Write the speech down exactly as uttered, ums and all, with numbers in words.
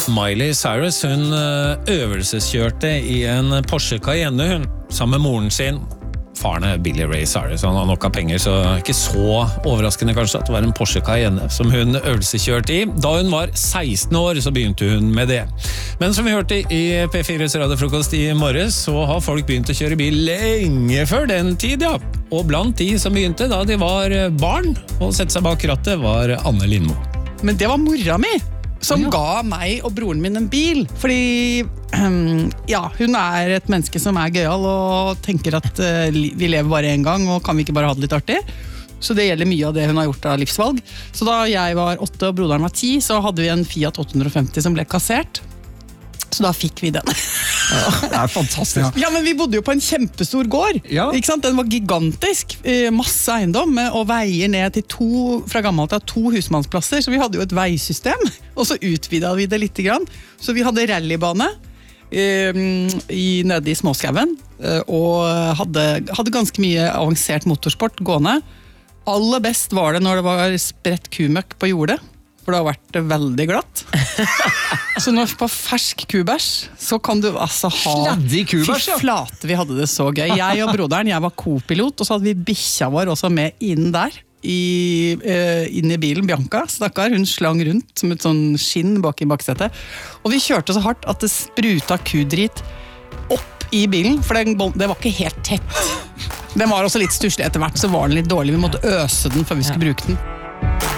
Miley Cyrus, hun øvelseskjørte i en Porsche Cayenne, hun, sammen med moren sin. Faren er Billy Ray Cyrus, han har nok av penger, så ikke så overraskende kanskje at det var en Porsche Cayenne som hun øvelsekjørte i. Da hun var seksten år, så begynte hun med det. Men som vi hørte i P fires radiofrokost i morges, så har folk begynt å kjøre bil lenge før den tid, ja. Og blant de som begynte da de var barn, og sette seg bak rattet, var Anne Lindmo. Men det var mora mi som ja. Ga meg og broren min en bil, fordi um, ja, hun er et menneske som er gøyal og tenker at uh, vi lever bare en gang, og kan vi ikke bare ha det litt artig? Så det gjelder mye av det hun har gjort av livsvalg. Så da jeg var åtte og broderen var ti, så hadde vi en Fiat åtte hundre femti som ble kassert. Så da fikk vi den. Ja, det er fantastisk. Ja, men vi bodde jo på en kjempestor gård. Ja. Ikke sant? Den var gigantisk. Masse eiendom, og veier ned til to, fra gammelt av to husmannsplasser. Så vi hadde jo et veisystem, og så utvidet vi det litt grann. Så vi hadde rallybane um, i, nede i Småskauen, og hadde, hadde ganske mye avansert motorsport gående. Aller best var det når det var spredt kumøkk på jordet. For det har vært veldig glatt. Så når på fersk kubæsj, så kan du altså ha... Sladdig kubæsj, ja. Fy flate, vi hadde det så gøy. Jeg og broderen, jeg var co-pilot, og så hadde vi bikkja vår også med inn der, i, uh, inn i bilen, Bianca. Stakkar, hun slang rundt som et sånn skinn bak i baksetet. Og vi kjørte så hardt at det spruta kudrit opp i bilen, for det, det var ikke helt tett. Den var også litt stusslig etter hvert, så var den litt dårlig. Vi måtte øse den før vi skulle bruke den.